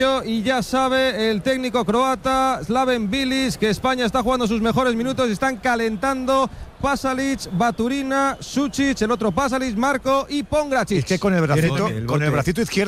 Y ya sabe el técnico croata Slaven Bilic que España está jugando sus mejores minutos, están calentando Pasalic, Baturina, Sučić, el otro Pasalic, Marco y Pongracic. Es que con el bracito izquierdo